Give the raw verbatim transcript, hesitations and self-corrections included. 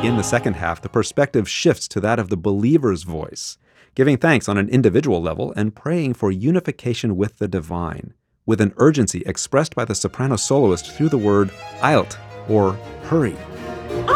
In the second half, the perspective shifts to that of the believer's voice, giving thanks on an individual level and praying for unification with the divine, with an urgency expressed by the soprano soloist through the word eilt, or hurry.